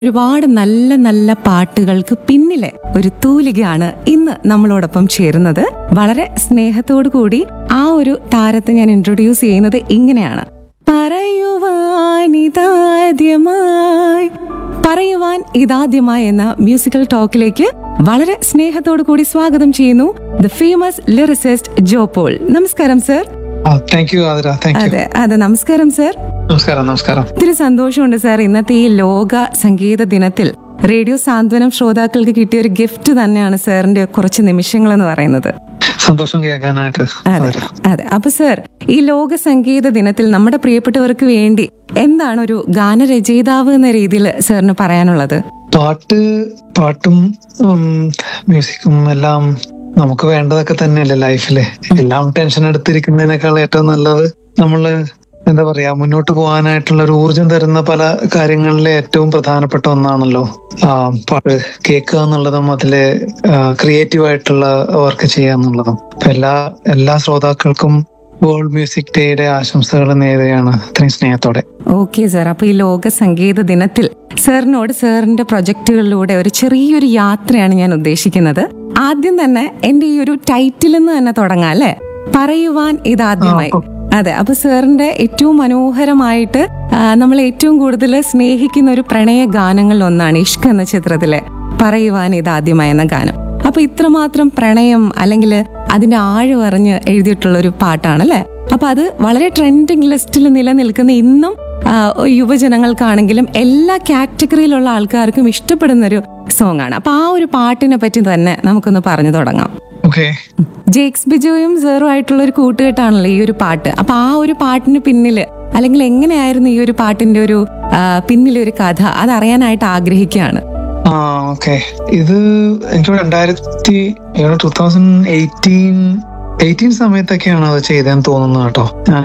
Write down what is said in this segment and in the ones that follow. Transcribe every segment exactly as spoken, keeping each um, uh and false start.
ഒരുപാട് നല്ല നല്ല പാട്ടുകൾക്ക് പിന്നിലെ ഒരു തൂലികയാണ് ഇന്ന് നമ്മളോടൊപ്പം ചേരുന്നത്. വളരെ സ്നേഹത്തോടു കൂടി ആ ഒരു താരത്തെ ഞാൻ ഇൻട്രൊഡ്യൂസ് ചെയ്യുന്നത് ഇങ്ങനെയാണ്. പറയുവാൻ ഇതാദ്യമായി പറയുവാൻ ഇതാദ്യമായി എന്ന മ്യൂസിക്കൽ ടോക്കിലേക്ക് വളരെ സ്നേഹത്തോടു കൂടി സ്വാഗതം ചെയ്യുന്നു the famous lyricist Joe Paul. നമസ്കാരം sir. Thank you Athira. Thank you. അതെ അതെ നമസ്കാരം സർ. നമസ്കാരം. നമസ്കാരം. ഒത്തിരി സന്തോഷമുണ്ട് സാർ. ഇന്നത്തെ ഈ ലോക സംഗീത ദിനത്തിൽ റേഡിയോ സാന്ത്വനം ശ്രോതാക്കൾക്ക് കിട്ടിയ ഒരു ഗിഫ്റ്റ് തന്നെയാണ് സാറിന്റെ കുറച്ച് നിമിഷങ്ങൾ എന്ന് പറയുന്നത്. സന്തോഷം കേൾക്കാനായിട്ട്. അതെ അതെ അപ്പൊ സർ, ഈ ലോക സംഗീത ദിനത്തിൽ നമ്മുടെ പ്രിയപ്പെട്ടവർക്ക് വേണ്ടി എന്താണ് ഒരു ഗാനരചയിതാവ് എന്ന രീതിയിൽ സാറിന് പറയാനുള്ളത്? പാട്ട് പാട്ടും മ്യൂസിക്കും എല്ലാം നമുക്ക് വേണ്ടതൊക്കെ തന്നെയല്ലേ ലൈഫില്. എല്ലാം ടെൻഷൻ എടുത്തിരിക്കുന്നതിനേക്കാൾ ഏറ്റവും നല്ലത് നമ്മള് എന്താ പറയാ മുന്നോട്ട് പോകാനായിട്ടുള്ള ഒരു ഊർജം തരുന്ന പല കാര്യങ്ങളിലെ ഏറ്റവും പ്രധാനപ്പെട്ട ഒന്നാണല്ലോ ആ പാട്ട് കേൾക്കുക എന്നുള്ളതും അതിലെ ക്രിയേറ്റീവ് ആയിട്ടുള്ള വർക്ക് ചെയ്യുക എന്നുള്ളതും. എല്ലാ എല്ലാ ശ്രോതാക്കൾക്കും വേൾഡ് മ്യൂസിക് ഡേയുടെ ആശംസകൾ നേരുകയാണ് ഇത്രയും സ്നേഹത്തോടെ. ഓക്കെ സാർ, അപ്പൊ ഈ ലോക സംഗീത ദിനത്തിൽ സാറിനോട് സാറിന്റെ പ്രൊജക്ടുകളിലൂടെ ഒരു ചെറിയൊരു യാത്രയാണ് ഞാൻ ഉദ്ദേശിക്കുന്നത്. ആദ്യം തന്നെ എന്റെ ഈ ഒരു ടൈറ്റിൽ നിന്ന് തന്നെ തുടങ്ങാം അല്ലെ? പറയുവാൻ ഇതാദ്യമായി. അതെ, അപ്പൊ സാറിന്റെ ഏറ്റവും മനോഹരമായിട്ട് നമ്മൾ ഏറ്റവും കൂടുതൽ സ്നേഹിക്കുന്ന ഒരു പ്രണയ ഗാനങ്ങളിൽ ഒന്നാണ് ഇഷ്ക് എന്ന ചിത്രത്തിലെ പറയുവാൻ ഇതാദ്യമായി എന്ന ഗാനം. അപ്പൊ ഇത്രമാത്രം പ്രണയം അല്ലെങ്കിൽ അതിന്റെ ആഴമറിഞ്ഞ് എഴുതിയിട്ടുള്ള ഒരു പാട്ടാണല്ലേ. അപ്പൊ അത് വളരെ ട്രെൻഡിങ് ലിസ്റ്റിൽ നിലനിൽക്കുന്ന ഇന്നും യുവജനങ്ങൾക്കാണെങ്കിലും എല്ലാ കാറ്റഗറിയിലുള്ള ആൾക്കാർക്കും ഇഷ്ടപ്പെടുന്ന ഒരു സോങ് ആണ്. അപ്പൊ ആ ഒരു പാട്ടിനെ പറ്റി തന്നെ നമുക്കൊന്ന് പറഞ്ഞു തുടങ്ങാം. ജേക്സ് ബിജോയും സാറും ആയിട്ടുള്ള ഒരു കൂട്ടുകെട്ടാണല്ലോ ഈ ഒരു പാട്ട്. അപ്പൊ ആ ഒരു പാട്ടിന് പിന്നില് അല്ലെങ്കിൽ എങ്ങനെയായിരുന്നു ഈ ഒരു പാട്ടിന്റെ ഒരു പിന്നിലെ ഒരു കഥ, അതറിയാനായിട്ട് ആഗ്രഹിക്കുകയാണ്. ആ ഓക്കെ, ഇത് എനിക്ക് രണ്ടായിരത്തി ടൂ തൗസൻഡ് എയ്റ്റീൻ എയ്റ്റീൻ സമയത്തൊക്കെയാണ് അത് ചെയ്തതെന്ന് തോന്നുന്നത് കേട്ടോ.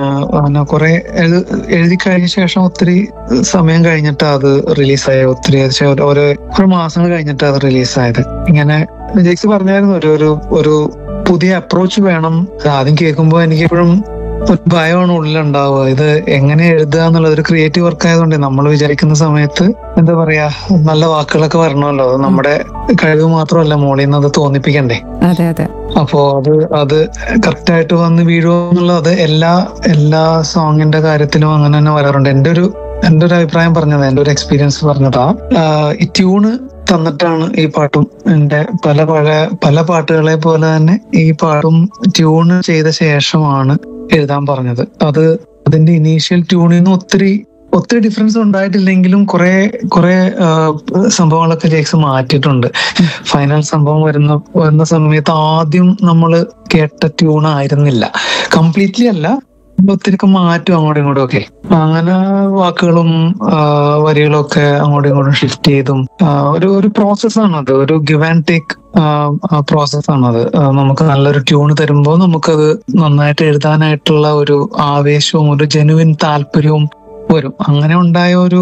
കുറെ എഴുതി കഴിഞ്ഞ ശേഷം ഒത്തിരി സമയം കഴിഞ്ഞിട്ട് അത് റിലീസായി. ഒത്തിരി ഓരോ കുറെ മാസങ്ങൾ കഴിഞ്ഞിട്ട് അത് റിലീസായത്. ഇങ്ങനെ ജെക്സ് പറഞ്ഞായിരുന്നു ഒരു ഒരു ഒരു പുതിയ അപ്രോച്ച് വേണം. ആദ്യം കേൾക്കുമ്പോൾ എനിക്ക് എപ്പോഴും ഒരു ഭയമാണ് ഉള്ളിലുണ്ടാവുക. ഇത് എങ്ങനെ എഴുതുക എന്നുള്ളത് ഒരു ക്രിയേറ്റീവ് വർക്ക് ആയതുകൊണ്ട് നമ്മൾ വിചാരിക്കുന്ന സമയത്ത് എന്താ പറയാ നല്ല വാക്കുകളൊക്കെ വരണമല്ലോ. അത് നമ്മുടെ കഴിവ് മാത്രമല്ല, മോളിൽ നിന്ന് അത് തോന്നിപ്പിക്കണ്ടേ. അതെ അതെ. അപ്പോ അത് അത് കറക്റ്റ് ആയിട്ട് വന്ന് വീഴുമോ എന്നുള്ളത് എല്ലാ എല്ലാ സോങ്ങിന്റെ കാര്യത്തിലും അങ്ങനെ തന്നെ വരാറുണ്ട്. എന്റെ ഒരു എന്റെ ഒരു അഭിപ്രായം പറഞ്ഞതാ, എന്റെ ഒരു എക്സ്പീരിയൻസ് പറഞ്ഞതാ. ഈ ട്യൂണ് തന്നിട്ടാണ് ഈ പാട്ടും എന്റെ പല പഴയ പല പാട്ടുകളെ പോലെ തന്നെ ഈ പാട്ടും ട്യൂണ് ചെയ്ത ശേഷമാണ് എഴുതാൻ പറഞ്ഞത്. അത് അതിന്റെ ഇനീഷ്യൽ ട്യൂണിൽ നിന്ന് ഒത്തിരി ഒത്തിരി ഡിഫറൻസ് ഉണ്ടായിട്ടില്ലെങ്കിലും കുറെ കുറെ സംഭവങ്ങളൊക്കെ ജേക്സ് മാറ്റിയിട്ടുണ്ട്. ഫൈനൽ സംഭവം വരുന്ന വരുന്ന സമയത്ത് ആദ്യം നമ്മൾ കേട്ട ട്യൂൺ ആയിരുന്നില്ല, കംപ്ലീറ്റ്ലി അല്ല, ഒത്തിരി മാറ്റും അങ്ങോട്ടും ഇങ്ങോട്ടും ഒക്കെ. അങ്ങനെ വാക്കുകളും വരികളും ഒക്കെ അങ്ങോട്ടും ഇങ്ങോട്ടും ഷിഫ്റ്റ് ചെയ്തും ഒരു ഒരു പ്രോസസ്സാണത്, ഒരു ഗിവ് ആൻഡ് ടേക്ക് പ്രോസസ്സാണത്. നമുക്ക് നല്ലൊരു ട്യൂൺ തരുമ്പോൾ നമുക്കത് നന്നായിട്ട് എഴുതാനായിട്ടുള്ള ഒരു ആവേശവും ഒരു ജെനുവിൻ താല്പര്യവും വരും. അങ്ങനെ ഉണ്ടായ ഒരു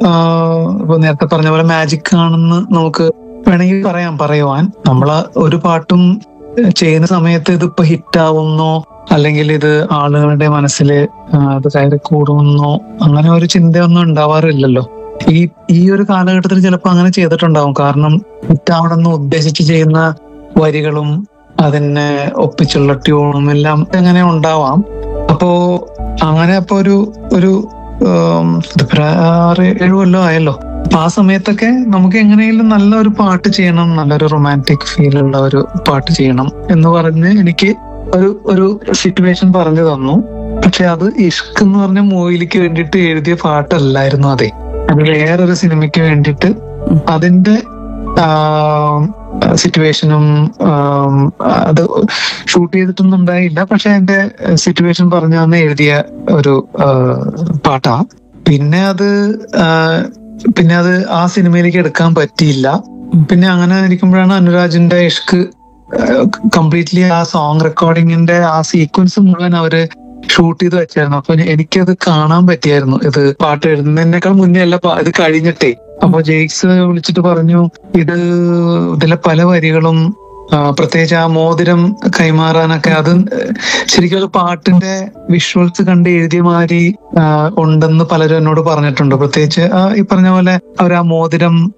ഇപ്പൊ നേരത്തെ പറഞ്ഞ പോലെ മാജിക് ആണെന്ന് നമുക്ക് വേണമെങ്കിൽ പറയാം. പറയുവാൻ നമ്മള് ഒരു പാട്ടും ചെയ്യുന്ന സമയത്ത് ഇതിപ്പോ ഹിറ്റ് ആവുന്നോ അല്ലെങ്കിൽ ഇത് ആളുകളുടെ മനസ്സിൽ അത് കയറി കൂടുമെന്നോ അങ്ങനെ ഒരു ചിന്തയൊന്നും ഉണ്ടാവാറില്ലല്ലോ. ഈ ഈ ഒരു കാലഘട്ടത്തിൽ ചിലപ്പോൾ അങ്ങനെ ചെയ്തിട്ടുണ്ടാവും. കാരണം ഹിറ്റാവണമെന്ന് ഉദ്ദേശിച്ച് ചെയ്യുന്ന വരികളും അതിനെ ഒപ്പിച്ചുള്ള ട്യൂണും എല്ലാം അങ്ങനെ ഉണ്ടാവാം. അപ്പോ അങ്ങനെ അപ്പൊ ഒരു ഒരു ആറ് ഏഴു കൊല്ലം ആയല്ലോ. അപ്പൊ ആ സമയത്തൊക്കെ നമുക്ക് എങ്ങനെയെങ്കിലും നല്ലൊരു പാട്ട് ചെയ്യണം, നല്ലൊരു റൊമാൻറ്റിക് ഫീലുള്ള ഒരു പാട്ട് ചെയ്യണം എന്ന് പറഞ്ഞ് എനിക്ക് ഒരു ഒരു സിറ്റുവേഷൻ പറഞ്ഞു തന്നു. പക്ഷെ അത് ഇഷ്ക് എന്ന് പറഞ്ഞ മൂവിയിലേക്ക് വേണ്ടിയിട്ട് എഴുതിയ പാട്ടല്ലായിരുന്നു. അതെ, അത് വേറൊരു സിനിമയ്ക്ക് വേണ്ടിയിട്ട് അതിന്റെ സിറ്റുവേഷനും അത് ഷൂട്ട് ചെയ്തിട്ടൊന്നും ഉണ്ടായില്ല. പക്ഷെ എന്റെ സിറ്റുവേഷൻ പറഞ്ഞു തന്നെ എഴുതിയ ഒരു പാട്ടാ. പിന്നെ അത് പിന്നെ അത് ആ സിനിമയിലേക്ക് എടുക്കാൻ പറ്റിയില്ല. പിന്നെ അങ്ങനെ ഇരിക്കുമ്പോഴാണ് അനുരാജിന്റെ ഇഷ്ക് കംപ്ലീറ്റ്ലി ആ സോങ് റെക്കോർഡിങ്ങിന്റെ ആ സീക്വൻസ് മുഴുവൻ അവര് ഷൂട്ട് ചെയ്ത് വെച്ചായിരുന്നു. അപ്പൊ എനിക്കത് കാണാൻ പറ്റിയായിരുന്നു. ഇത് പാട്ട് എഴുതുന്നതിനേക്കാൾ മുന്നേ അല്ല, ഇത് കഴിഞ്ഞിട്ടേ. അപ്പൊ ജെയ്ക്സ് വിളിച്ചിട്ട് പറഞ്ഞു, ഇത് ഇതിലെ പല വരികളും ആ, പ്രത്യേകിച്ച് ആ മോതിരം കൈമാറാനൊക്കെ അത് ശരിക്കും അത് പാട്ടിന്റെ വിഷ്വൽസ് കണ്ട് എഴുതിയ മാതിരി ആ, ഉണ്ടെന്ന് പലരും എന്നോട് പറഞ്ഞിട്ടുണ്ട്. പ്രത്യേകിച്ച് ആ, ഈ പറഞ്ഞ പോലെ അവർ ആ മോതിരം